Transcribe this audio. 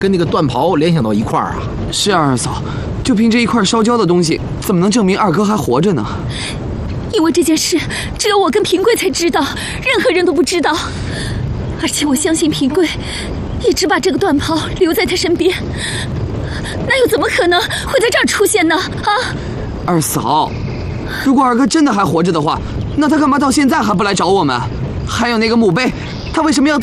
跟那个断袍联想到一块儿啊。 是啊，二嫂，就凭这一块烧焦的东西，怎么能证明二哥还活着呢？ 因为这件事只有我跟平贵才知道，任何人都不知道。而且我相信平贵一直把这个断袍留在他身边，那又怎么可能会在这儿出现呢？啊！ 二嫂，如果二哥真的还活着的话，那他干嘛到现在还不来找我们？还有那个墓碑，他为什么要